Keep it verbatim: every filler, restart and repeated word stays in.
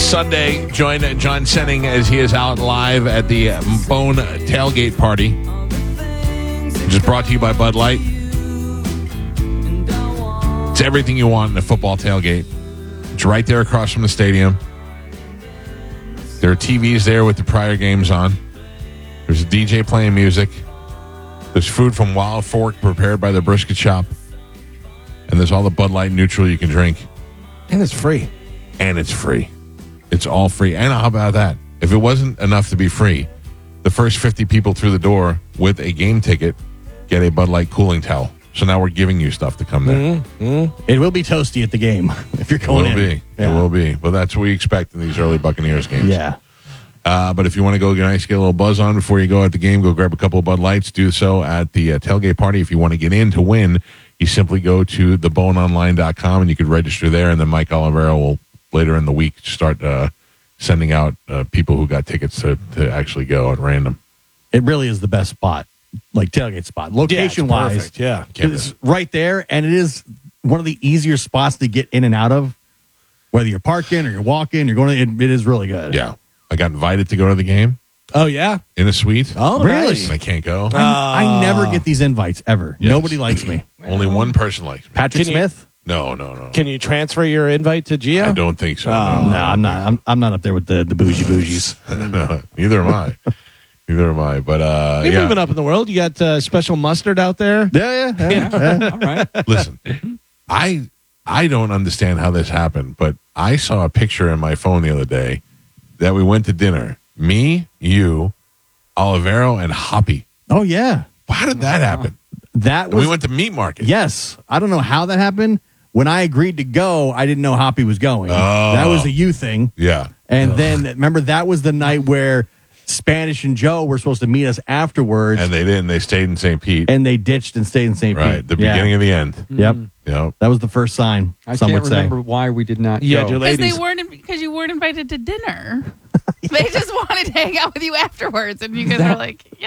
This Sunday, join John Senning as he is out live at the Bone Tailgate Party, which is brought to you by Bud Light. It's everything you want in a football tailgate. It's right there across from the stadium. There are T Vs there with the prior games on. There's a D J playing music. There's food from Wild Fork prepared by the Brisket Shop. And there's all the Bud Light Neutral you can drink. And it's free. And it's free. It's all free. And how about that? If it wasn't enough to be free, the first fifty people through the door with a game ticket get a Bud Light cooling towel. So now we're giving you stuff to come there. Mm-hmm. Mm-hmm. It will be toasty at the game if you're going in. It will in. be. Yeah. It will be. Well, that's what we expect in these early Buccaneers games. Yeah. Uh, but if you want to go get nice, get a little buzz on before you go at the game, go grab a couple of Bud Lights. Do so at the uh, tailgate party. If you want to get in to win, you simply go to the bone online dot com and you could register there. And then Mike Olivero will later in the week start uh, sending out uh, people who got tickets to, to actually go at random. It really is the best spot, like tailgate spot. Location-wise, yeah, it's right there, and it is one of the easier spots to get in and out of, whether you're parking or you're walking, you're going to, it, it is really good. Yeah. I got invited to go to the game. Oh, yeah? In a suite. Oh, really? And I can't go. I, I never get these invites, ever. Yes. Nobody likes me. Only one person likes me. Patrick Can you- Smith? No, no, no. Can you transfer your invite to Gio? I don't think so. Oh, no, I'm not. I'm, I'm not up there with the, the bougie bougies. No, neither am I. Neither am I. But uh, You're yeah. moving up in the world. You got uh, special mustard out there. Yeah, yeah, yeah. yeah. All right. Listen, I I don't understand how this happened, but I saw a picture in my phone the other day that we went to dinner. Me, you, Olivero, and Hoppy. Oh, yeah. How did that happen? That And was. we went to Meat Market. Yes. I don't know how that happened. When I agreed to go, I didn't know Hoppy was going. Oh. That was a you thing. Yeah. And then, remember, that was the night where Spanish and Joe were supposed to meet us afterwards, And they didn't. They stayed in Saint Pete. and they ditched and stayed in Saint Pete. Right. The Yeah. beginning of the end. Yep. Yep. That was the first sign, I some can't would say. remember why we did not Yeah, go. your Because ladies. they weren't because you weren't invited to dinner. They just wanted to hang out with you afterwards, and you guys That- were like, "Yeah,